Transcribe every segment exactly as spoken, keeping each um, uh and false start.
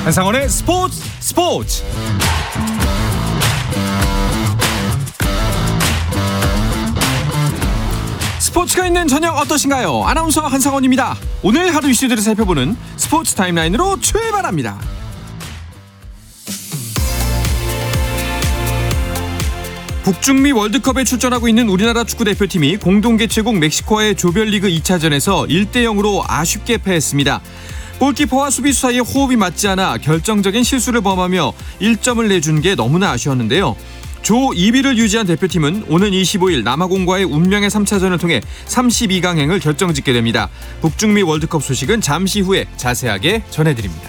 한상원의 스포츠 스포츠. 스포츠가 있는 저녁 어떠신가요? 아나운서 한상원입니다. 오늘 하루 이슈들을 살펴보는 스포츠 타임라인으로 출발합니다. 북중미 월드컵에 출전하고 있는 우리나라 축구대표팀이 공동 개최국 멕시코와의 조별리그 이 차전에서 일 대 영으로 아쉽게 패했습니다. 골키퍼와 수비수 사이에 호흡이 맞지 않아 결정적인 실수를 범하며 일 점을 내준 게 너무나 아쉬웠는데요. 조 이 위를 유지한 대표팀은 오는 이십오일 남아공과의 운명의 삼 차전을 통해 삼십이 강행을 결정짓게 됩니다. 북중미 월드컵 소식은 잠시 후에 자세하게 전해드립니다.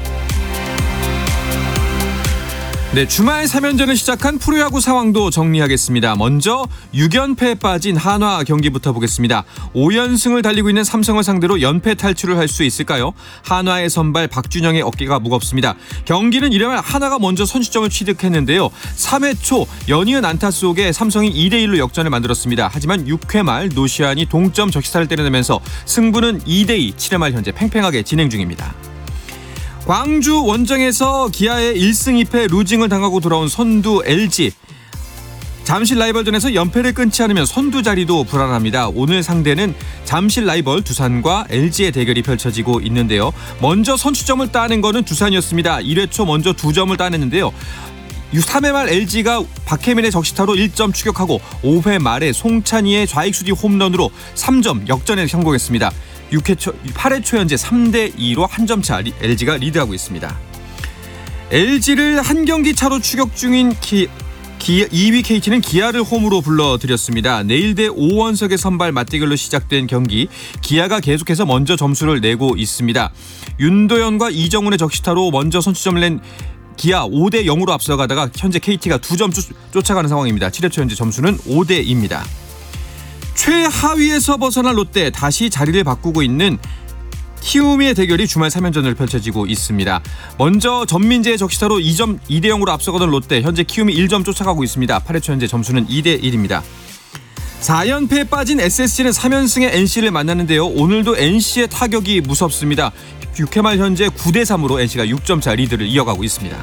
네, 주말 삼 연전을 시작한 프로야구 상황도 정리하겠습니다. 먼저 육 연패에 빠진 한화 경기부터 보겠습니다. 오 연승을 달리고 있는 삼성을 상대로 연패 탈출을 할 수 있을까요? 한화의 선발 박준영의 어깨가 무겁습니다. 경기는 이르면 한화가 먼저 선취점을 취득했는데요. 삼 회 초 연이은 안타 속에 삼성이 이 대 일로 역전을 만들었습니다. 하지만 육 회 말 노시안이 동점 적시타를 때려내면서 승부는 이 대 이, 칠 회 말 현재 팽팽하게 진행 중입니다. 광주 원정에서 기아의 일 승 이 패 루징을 당하고 돌아온 선두 엘지. 잠실 라이벌전에서 연패를 끊지 않으면 선두 자리도 불안합니다. 오늘 상대는 잠실 라이벌 두산과 엘지의 대결이 펼쳐지고 있는데요. 먼저 선취점을 따낸 거는 두산이었습니다. 일 회 초 먼저 두 점을 따냈는데요. 삼 회 말 엘지가 박혜민의 적시타로 일 점 추격하고 오 회 말에 송찬희의 좌익수비 홈런으로 삼 점 역전에 성공했습니다. 육 회 초, 팔 회 초 현재 삼 대 이로 한 점 차 엘지가 리드하고 있습니다. 엘지를 한 경기 차로 추격 중인 기, 기, 이 위 케이티는 기아를 홈으로 불러들였습니다. 내일 대 오원석의 선발 맞대결로 시작된 경기, 기아가 계속해서 먼저 점수를 내고 있습니다. 윤도현과 이정훈의 적시타로 먼저 선취점을 낸 기아 오 대 영으로 앞서가다가 현재 케이티가 두 점 쫓아가는 상황입니다. 칠 회 초 현재 점수는 오 대 이입니다. 최하위에서 벗어난 롯데, 다시 자리를 바꾸고 있는 키움의 대결이 주말 삼 연전을 펼쳐지고 있습니다. 먼저 전민재의 적시타로 이 점 이 대 영으로 앞서가던 롯데, 현재 키움이 일 점 쫓아가고 있습니다. 팔 회 초 현재 점수는 이 대 일입니다. 사 연패에 빠진 에스에스지는 삼 연승의 엔씨를 만났는데요. 오늘도 엔씨의 타격이 무섭습니다. 육 회 말 현재 구 대 삼으로 엔씨가 육 점 차 리드를 이어가고 있습니다.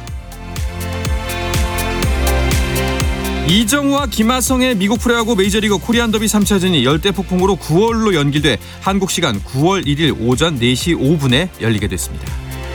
이정우와 김하성의 미국 프로야구 메이저리그 코리안 더비 삼 차전이 열대 폭풍으로 구월로 연기돼 한국 시간 구월 일일 오전 네 시 오 분에 열리게 됐습니다.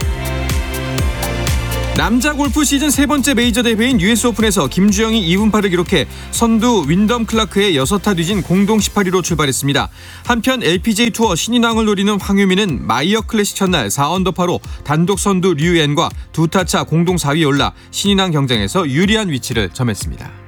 남자 골프 시즌 세 번째 메이저 대회인 유에스 오픈에서 김주영이 이 분 팔을 기록해 선두 윈덤 클라크의 여섯 타 뒤진 공동 십팔 위로 출발했습니다. 한편 엘피지에이 투어 신인왕을 노리는 황유미는 마이어 클래식 첫날 사 언더파로 단독 선두 류앤과 두 타 차 공동 사 위에 올라 신인왕 경쟁에서 유리한 위치를 점했습니다.